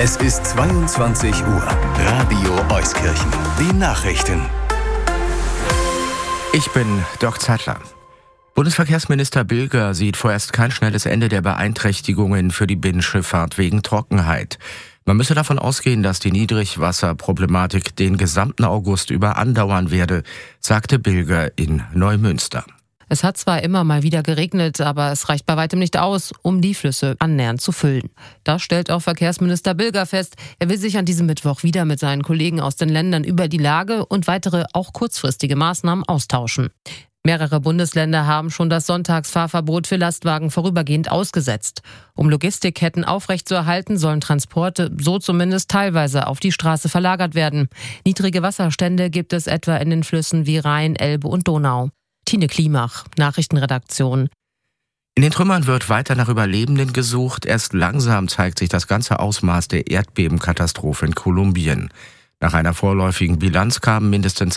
Es ist 22 Uhr. Radio Euskirchen. Die Nachrichten. Ich bin Dirk Zeitler. Bundesverkehrsminister Bilger sieht vorerst kein schnelles Ende der Beeinträchtigungen für die Binnenschifffahrt wegen Trockenheit. Man müsse davon ausgehen, dass die Niedrigwasserproblematik den gesamten August über andauern werde, sagte Bilger in Neumünster. Es hat zwar immer mal wieder geregnet, aber es reicht bei weitem nicht aus, um die Flüsse annähernd zu füllen. Das stellt auch Verkehrsminister Bilger fest. Er will sich an diesem Mittwoch wieder mit seinen Kollegen aus den Ländern über die Lage und weitere, auch kurzfristige Maßnahmen austauschen. Mehrere Bundesländer haben schon das Sonntagsfahrverbot für Lastwagen vorübergehend ausgesetzt. Um Logistikketten aufrechtzuerhalten, sollen Transporte, so zumindest teilweise, auf die Straße verlagert werden. Niedrige Wasserstände gibt es etwa in den Flüssen wie Rhein, Elbe und Donau. Tine Klimach, Nachrichtenredaktion. In den Trümmern wird weiter nach Überlebenden gesucht. Erst langsam zeigt sich das ganze Ausmaß der Erdbebenkatastrophe in Kolumbien. Nach einer vorläufigen Bilanz kamen mindestens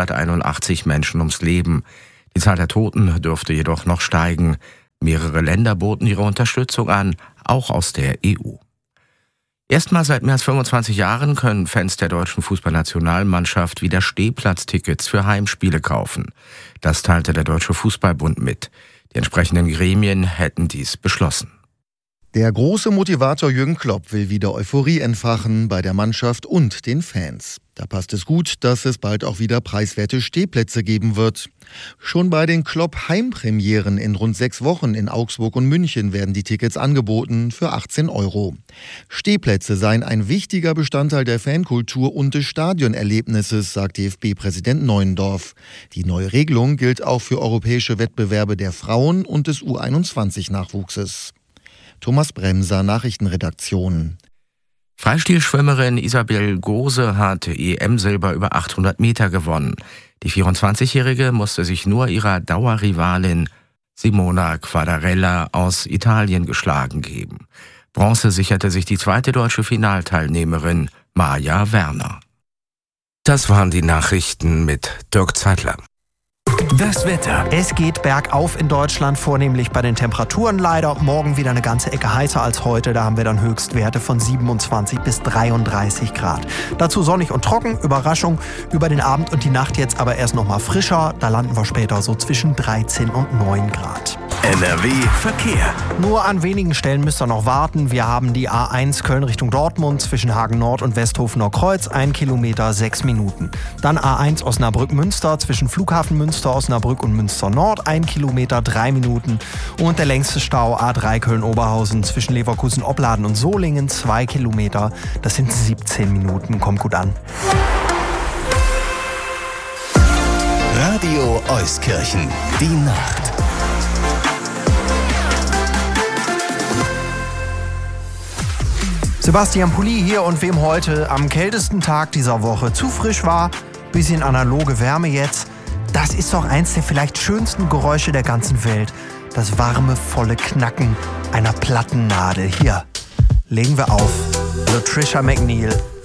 181 Menschen ums Leben. Die Zahl der Toten dürfte jedoch noch steigen. Mehrere Länder boten ihre Unterstützung an, auch aus der EU. Erstmals seit mehr als 25 Jahren können Fans der deutschen Fußballnationalmannschaft wieder Stehplatztickets für Heimspiele kaufen. Das teilte der Deutsche Fußballbund mit. Die entsprechenden Gremien hätten dies beschlossen. Der große Motivator Jürgen Klopp will wieder Euphorie entfachen bei der Mannschaft und den Fans. Da passt es gut, dass es bald auch wieder preiswerte Stehplätze geben wird. Schon bei den Klopp-Heimpremieren in rund 6 Wochen in Augsburg und München werden die Tickets angeboten für 18 €. Stehplätze seien ein wichtiger Bestandteil der Fankultur und des Stadionerlebnisses, sagt DFB-Präsident Neuendorf. Die neue Regelung gilt auch für europäische Wettbewerbe der Frauen und des U21-Nachwuchses. Thomas Bremser, Nachrichtenredaktion. Freistilschwimmerin Isabel Gose hat EM-Silber über 800 Meter gewonnen. Die 24-Jährige musste sich nur ihrer Dauerrivalin Simona Quadarella aus Italien geschlagen geben. Bronze sicherte sich die zweite deutsche Finalteilnehmerin Maja Werner. Das waren die Nachrichten mit Dirk Zeitler. Das Wetter. Es geht bergauf in Deutschland, vornehmlich bei den Temperaturen leider. Morgen wieder eine ganze Ecke heißer als heute. Da haben wir dann Höchstwerte von 27 bis 33 Grad. Dazu sonnig und trocken. Überraschung. Über den Abend und die Nacht jetzt aber erst noch mal frischer. Da landen wir später so zwischen 13 und 9 Grad. NRW Verkehr. Nur an wenigen Stellen müsst ihr noch warten. Wir haben die A1 Köln Richtung Dortmund zwischen Hagen Nord und Westhofener Kreuz, 1 Kilometer, 6 Minuten. Dann A1 Osnabrück-Münster zwischen Flughafen Münster, Osnabrück und Münster Nord, 1 Kilometer, 3 Minuten. Und der längste Stau A3 Köln-Oberhausen zwischen Leverkusen-Opladen und Solingen, 2 Kilometer. Das sind 17 Minuten. Kommt gut an. Radio Euskirchen. Die Nacht. Sebastian Pulli hier und wem heute am kältesten Tag dieser Woche zu frisch war, bisschen analoge Wärme jetzt, das ist doch eins der vielleicht schönsten Geräusche der ganzen Welt. Das warme, volle Knacken einer Plattennadel. Hier legen wir auf. Latricia McNeil.